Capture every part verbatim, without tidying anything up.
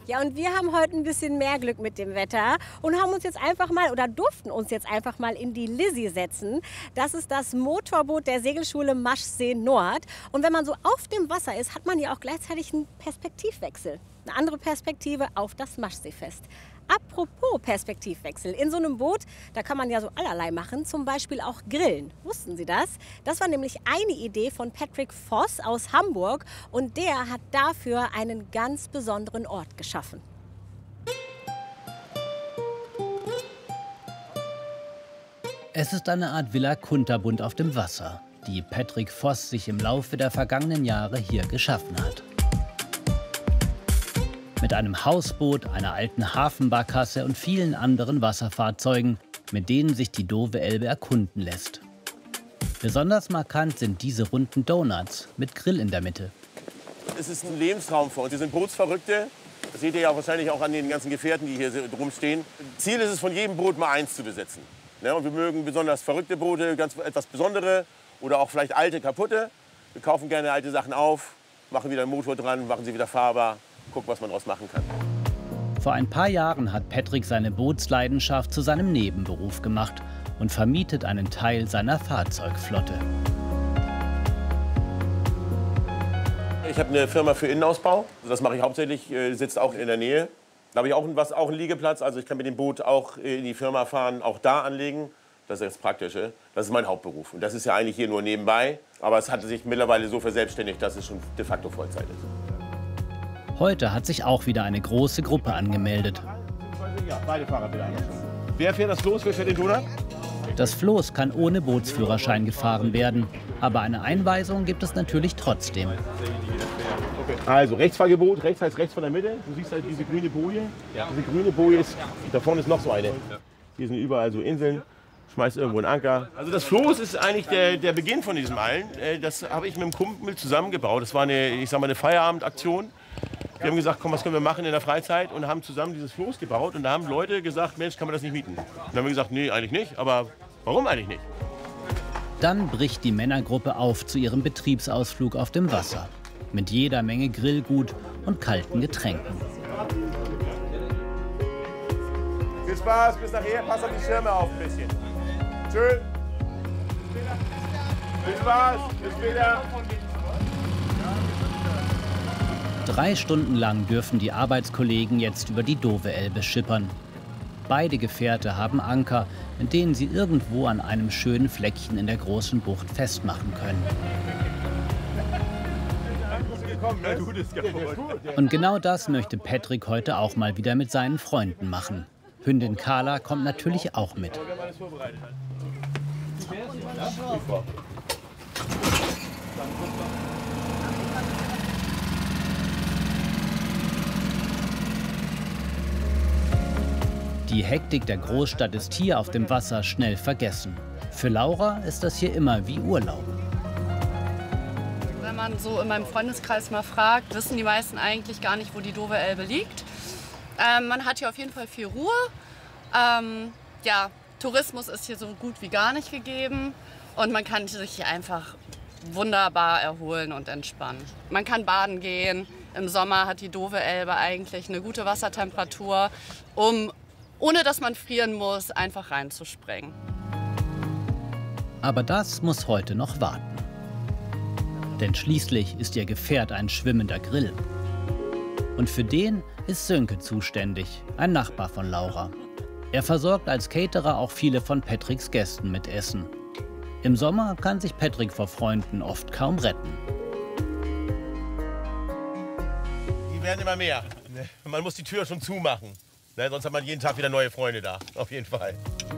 Ja, und wir haben heute ein bisschen mehr Glück mit dem Wetter und haben uns jetzt einfach mal oder durften uns jetzt einfach mal in die Lizzie setzen. Das ist das Motorboot der Segelschule Maschsee Nord. Und wenn man so auf dem Wasser ist, hat man ja auch gleichzeitig einen Perspektivwechsel. Eine andere Perspektive auf das Maschseefest. Apropos Perspektivwechsel, in so einem Boot, da kann man ja so allerlei machen, zum Beispiel auch grillen. Wussten Sie das? Das war nämlich eine Idee von Patrick Voss aus Hamburg und der hat dafür einen ganz besonderen Ort geschaffen. Es ist eine Art Villa Kunterbunt auf dem Wasser, die Patrick Voss sich im Laufe der vergangenen Jahre hier geschaffen hat. Mit einem Hausboot, einer alten Hafenbarkasse und vielen anderen Wasserfahrzeugen, mit denen sich die Dove Elbe erkunden lässt. Besonders markant sind diese runden Donuts mit Grill in der Mitte. Es ist ein Lebenstraum für uns. Wir sind Bootsverrückte. Das seht ihr ja wahrscheinlich auch an den ganzen Gefährten, die hier drum stehen. Ziel ist es, von jedem Boot mal eins zu besitzen. Ja, und wir mögen besonders verrückte Boote, ganz etwas besondere oder auch vielleicht alte, kaputte. Wir kaufen gerne alte Sachen auf, machen wieder einen Motor dran, machen sie wieder fahrbar. Gucken, was man daraus machen kann. Vor ein paar Jahren hat Patrick seine Bootsleidenschaft zu seinem Nebenberuf gemacht und vermietet einen Teil seiner Fahrzeugflotte. Ich habe eine Firma für Innenausbau. Das mache ich hauptsächlich, äh, sitzt auch in der Nähe. Da habe ich auch, ein, was, auch einen Liegeplatz. Also ich kann mit dem Boot auch in die Firma fahren, auch da anlegen. Das ist das Praktische. Das ist mein Hauptberuf. Und das ist ja eigentlich hier nur nebenbei. Aber es hat sich mittlerweile so verselbstständigt, dass es schon de facto Vollzeit ist. Heute hat sich auch wieder eine große Gruppe angemeldet. Ja, beide Fahrer bitte angemeldet. Wer fährt das Floß? Wer fährt den Donut? Das Floß kann ohne Bootsführerschein gefahren werden. Aber eine Einweisung gibt es natürlich trotzdem. Also Rechtsfahrgebot, rechts heißt rechts von der Mitte. Du siehst halt diese grüne Boje. Ja. Diese grüne Boje ist, da vorne ist noch so eine. Hier sind überall so Inseln. Schmeißt irgendwo einen Anker. Also das Floß ist eigentlich der, der Beginn von diesem allen. Das habe ich mit einem Kumpel zusammengebaut. Das war eine, ich sag mal, eine Feierabendaktion. Wir haben gesagt, komm, was können wir machen in der Freizeit und haben zusammen dieses Floß gebaut. Und da haben Leute gesagt, Mensch, kann man das nicht mieten? Und dann haben wir gesagt, nee, eigentlich nicht. Aber warum eigentlich nicht? Dann bricht die Männergruppe auf zu ihrem Betriebsausflug auf dem Wasser. Mit jeder Menge Grillgut und kalten Getränken. Viel Spaß, bis nachher. Pass auf die Schirme auf ein bisschen. Tschüss. Viel Spaß, bis später. Drei Stunden lang dürfen die Arbeitskollegen jetzt über die Dove Elbe schippern. Beide Gefährte haben Anker, mit denen sie irgendwo an einem schönen Fleckchen in der großen Bucht festmachen können. Und genau das möchte Patrick heute auch mal wieder mit seinen Freunden machen. Hündin Carla kommt natürlich auch mit. Die Hektik der Großstadt ist hier auf dem Wasser schnell vergessen. Für Laura ist das hier immer wie Urlaub. Wenn man so in meinem Freundeskreis mal fragt, wissen die meisten eigentlich gar nicht, wo die Dove Elbe liegt. Ähm, man hat hier auf jeden Fall viel Ruhe. Ähm, ja, Tourismus ist hier so gut wie gar nicht gegeben. Und man kann sich hier einfach wunderbar erholen und entspannen. Man kann baden gehen. Im Sommer hat die Dove Elbe eigentlich eine gute Wassertemperatur, um, ohne dass man frieren muss, einfach reinzuspringen. Aber das muss heute noch warten. Denn schließlich ist ihr Gefährt ein schwimmender Grill. Und für den ist Sönke zuständig, ein Nachbar von Laura. Er versorgt als Caterer auch viele von Patricks Gästen mit Essen. Im Sommer kann sich Patrick vor Freunden oft kaum retten. Die werden immer mehr. Man muss die Tür schon zumachen. Sonst hat man jeden Tag wieder neue Freunde da. Auf jeden Fall.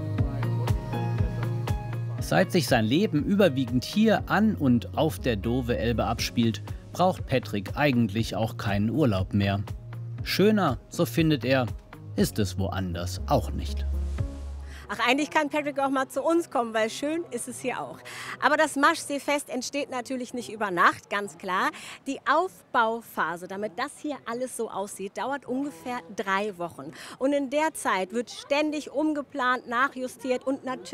Seit sich sein Leben überwiegend hier an und auf der Dove Elbe abspielt, braucht Patrick eigentlich auch keinen Urlaub mehr. Schöner, so findet er, ist es woanders auch nicht. Ach, eigentlich kann Patrick auch mal zu uns kommen, weil schön ist es hier auch. Aber das Maschseefest entsteht natürlich nicht über Nacht, ganz klar. Die Aufbauphase, damit das hier alles so aussieht, dauert ungefähr drei Wochen. Und in der Zeit wird ständig umgeplant, nachjustiert und natürlich